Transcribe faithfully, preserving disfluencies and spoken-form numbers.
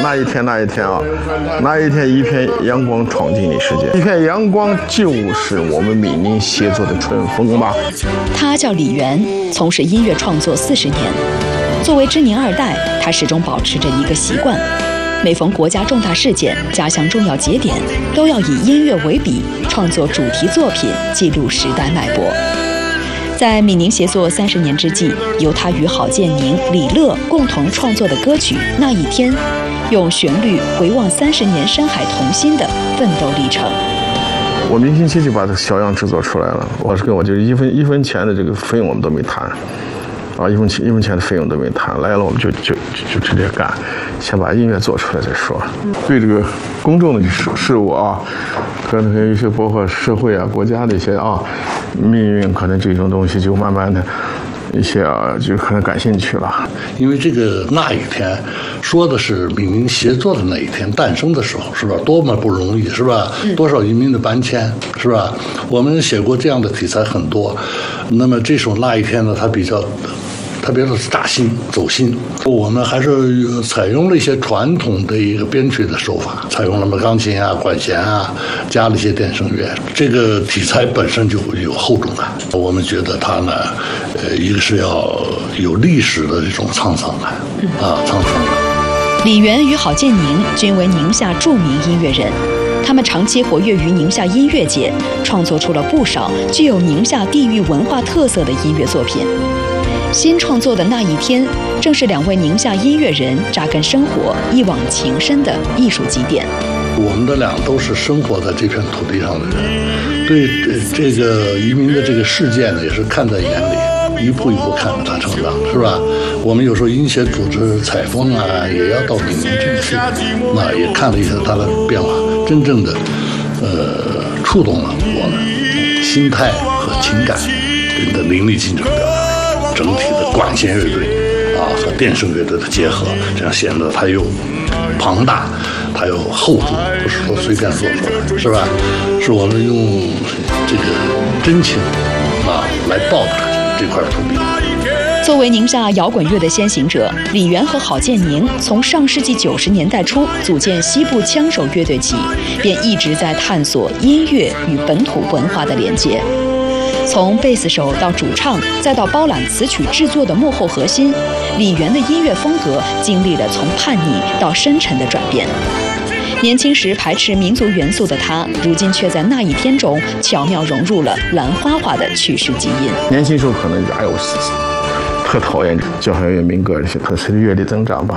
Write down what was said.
那一天那一天啊，那一天一片阳光闯进你世界，一片阳光就是我们闽宁协作的春风吧。 他叫李源，从事音乐创作四十年。作为知宁二代，他始终保持着一个习惯。每逢国家重大事件、家乡重要节点，都要以音乐为笔，创作主题作品，记录时代脉搏。在闽宁协作三十年之际，由他与郝建宁、李乐共同创作的歌曲《那一天》，用旋律回望三十年山海同心的奋斗历程。 我明星期就把这小样制作出来了，我是跟我就是一分一分钱的这个费用我们都没谈。啊，一分钱一分钱的费用都没谈，来了我们就就就直接干，先把音乐做出来再说。对这个公众的事事物啊，可能有一些包括社会啊、国家的一些啊命运，可能这种东西就慢慢的一些啊，就可能感兴趣了。 因为这个那一天说的是闽宁协作的那一天诞生的时候，是吧？多么不容易，是吧？多少移民的搬迁，是吧？我们写过这样的题材很多。那么这首那一天呢，它比较特别是扎心走心，我们还是采用了一些传统的一个编曲的手法，采用了么钢琴啊、管弦啊，加了一些电声乐。这个题材本身就有厚重感，我们觉得它呢，呃，一个是要有历史的这种沧桑感啊，沧桑感。 李源与郝建宁均为宁夏著名音乐人，他们长期活跃于宁夏音乐界，创作出了不少具有宁夏地域文化特色的音乐作品。新创作的那一天，正是两位宁夏音乐人扎根生活、一往情深的艺术基点。 我们的俩都是生活在这片土地上的人，对这个移民的这个事件呢，也是看在眼里，一步一步看着它成长，是吧？我们有时候音协组织采风啊，也要到闽宁镇去，那也看了一下它的变化，真正的呃触动了我们心态和情感的淋漓尽致的表达。整体的管弦乐队啊和电声乐队的结合，这样显得它又庞大，它又厚重，不是说随便做出来，是吧？是我们用这个真情啊来报答这块土地。 作为宁夏摇滚乐的先行者，李源和郝建宁从上世纪九十年代初组建西部枪手乐队起，便一直在探索音乐与本土文化的连接。从贝斯手到主唱，再到包揽词曲制作的幕后核心，李源的音乐风格经历了从叛逆到深沉的转变。年轻时排斥民族元素的他，如今却在那一天中巧妙融入了兰花花的曲式基因。 年轻时候可能哎呦特讨厌交响乐民歌这些，它是阅历增长吧。